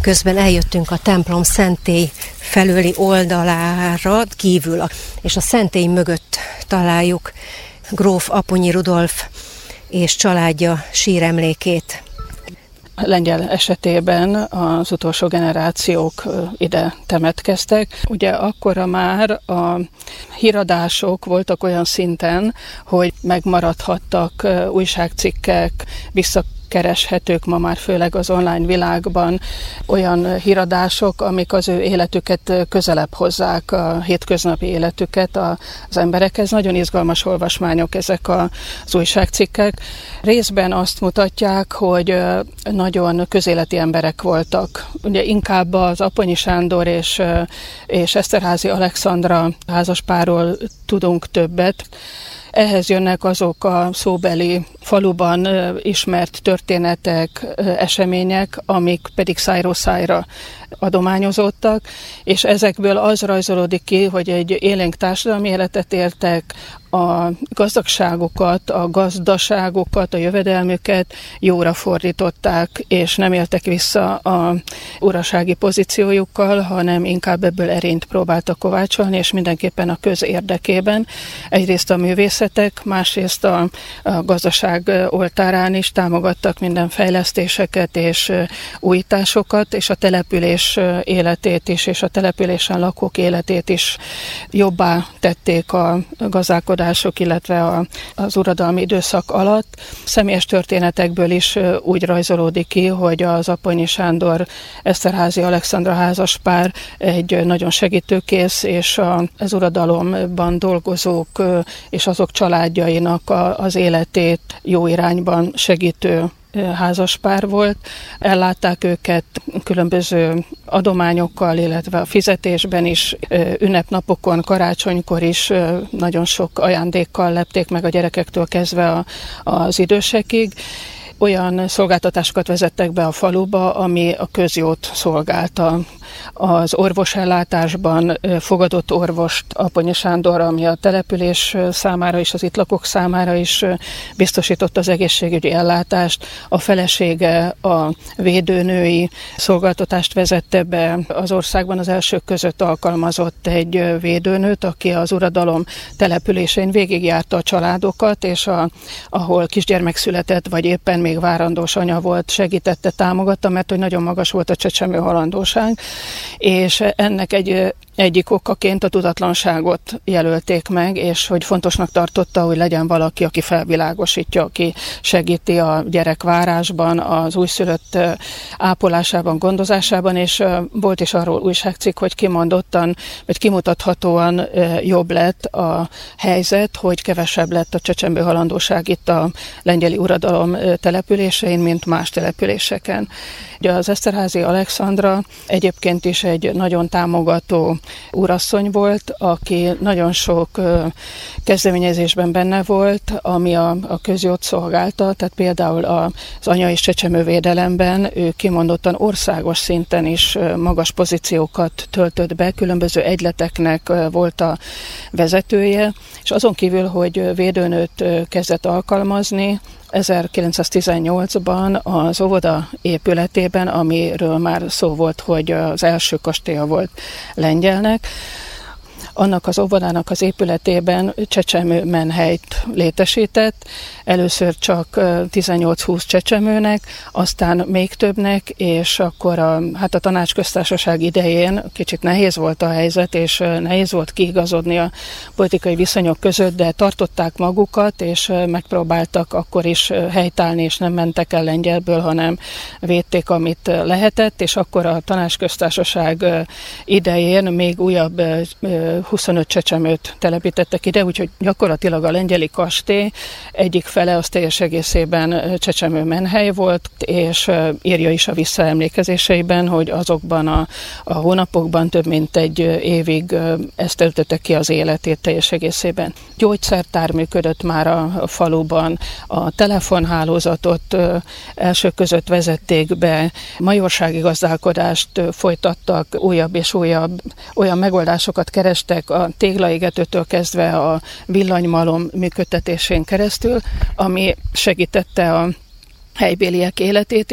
közben eljöttünk a templom szentély felőli oldalára kívül, és a szentély mögött találjuk gróf Aponyi Rudolf és családja síremlékét. Lengyel esetében az utolsó generációk ide temetkeztek. Ugye akkora már a híradások voltak olyan szinten, hogy megmaradhattak újságcikkek, visszakereshetők ma már főleg az online világban olyan híradások, amik az ő életüket közelebb hozzák, a hétköznapi életüket az emberekhez. Nagyon izgalmas olvasmányok ezek az újságcikkek. Részben azt mutatják, hogy nagyon közéleti emberek voltak. Ugye inkább az Aponyi Sándor és Eszterházy Alexandra házaspárról tudunk többet. Ehhez jönnek azok a szóbeli faluban ismert történetek, események, amik pedig szájról szájra adományozottak, és ezekből az rajzolódik ki, hogy egy élénk társadalmi életet éltek, a gazdagságokat, a gazdaságokat, a jövedelmüket jóra fordították, és nem éltek vissza a urasági pozíciójukkal, hanem inkább ebből erényt próbáltak kovácsolni, és mindenképpen a köz érdekében. Egyrészt a művészetek, másrészt a gazdaság oltárán is támogattak minden fejlesztéseket és újításokat, és a település életét is, és a településen lakók életét is jobbá tették a gazdálkodások, illetve az uradalmi időszak alatt. Személyes történetekből is úgy rajzolódik ki, hogy az Aponyi Sándor Eszterházy Alexandra házaspár egy nagyon segítőkész, és az uradalomban dolgozók és azok családjainak az életét jó irányban segítő házaspár volt. Ellátták őket különböző adományokkal, illetve a fizetésben is, ünnepnapokon, karácsonykor is nagyon sok ajándékkal lepték meg a gyerekektől kezdve az idősekig. Olyan szolgáltatásokat vezettek be a faluba, ami a közjót szolgálta. Az orvosellátásban fogadott orvost Aponyi Sándor, ami a település számára és az itt lakók számára is biztosította az egészségügyi ellátást. A felesége a védőnői szolgáltatást vezette be. Az országban az elsők között alkalmazott egy védőnőt, aki az uradalom településén végigjárta a családokat, és ahol kisgyermek született, vagy éppen még várandós anya volt, segítette, támogatta, mert hogy nagyon magas volt a csecsemő halandóság, és ennek egyik okaként a tudatlanságot jelölték meg, és hogy fontosnak tartotta, hogy legyen valaki, aki felvilágosítja, aki segíti a gyerekvárásban, az újszülött ápolásában, gondozásában, és volt is arról újságcikk, hogy kimondottan, vagy kimutathatóan jobb lett a helyzet, hogy kevesebb lett a csecsemő halandóság itt a lengyeli uradalom településein, mint más településeken. Ugye az Eszterházy Alexandra egyébként is egy nagyon támogató úrasszony volt, aki nagyon sok kezdeményezésben benne volt, ami a közjót szolgálta, tehát például az anya- és csecsemővédelemben ő kimondottan országos szinten is magas pozíciókat töltött be, különböző egyleteknek volt a vezetője, és azon kívül, hogy védőnőt kezdett alkalmazni, 1918-ban az óvoda épületében, amiről már szó volt, hogy az első kastélya volt lengyelnek, annak az óvodának az épületében csecsemő menhelyt létesített, először csak 18-20 csecsemőnek, aztán még többnek, és akkor a tanácsköztársaság idején kicsit nehéz volt a helyzet, és nehéz volt kiigazodni a politikai viszonyok között, de tartották magukat, és megpróbáltak akkor is helytállni, és nem mentek el lengyelből, hanem védték, amit lehetett, és akkor a tanácsköztársaság idején még újabb 25 csecsemőt telepítettek ide, úgyhogy gyakorlatilag a lengyeli kastély egyik fele az teljes egészében csecsemő menhely volt, és írja is a visszaemlékezéseiben, hogy azokban a hónapokban több mint egy évig ezt töltötte ki az életét teljes egészében. Gyógyszertár működött már a faluban, a telefonhálózatot elsők között vezették be, majorsági gazdálkodást folytattak, újabb és újabb olyan megoldásokat kerestek, a téglaégetőtől kezdve a villanymalom működtetésén keresztül, ami segítette a helybéliek életét.